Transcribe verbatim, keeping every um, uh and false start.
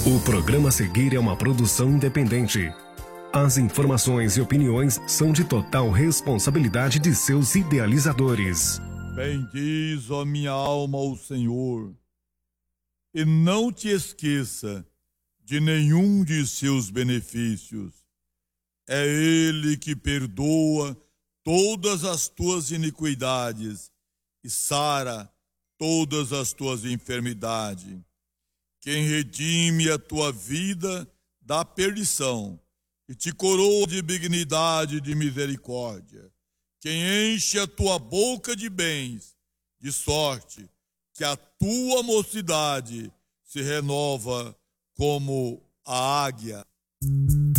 O programa a seguir é uma produção independente. As informações e opiniões são de total responsabilidade de seus idealizadores. Bendiz, ó minha alma, ao Senhor, e não te esqueça de nenhum de seus benefícios. É Ele que perdoa todas as tuas iniquidades e sara todas as tuas enfermidades. Quem redime a tua vida da perdição e te coroa de benignidade e de misericórdia. Quem enche a tua boca de bens, de sorte que a tua mocidade se renova como a águia.